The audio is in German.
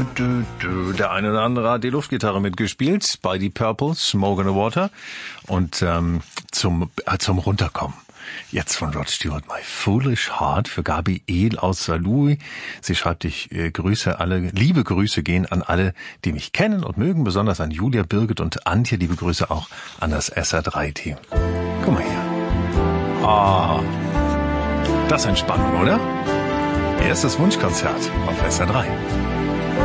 Der eine oder andere hat die Luftgitarre mitgespielt bei Deep Purple, Smoke on the Water. Und zum Runterkommen. Jetzt von Rod Stewart, My Foolish Heart für Gabi Ehl aus Saarlouis. Sie schreibt, liebe Grüße gehen an alle, die mich kennen und mögen, besonders an Julia, Birgit und Antje. Liebe Grüße auch an das SR3-Team. Guck mal hier. Ah, das ist Entspannung, oder? Erstes Wunschkonzert auf SR3.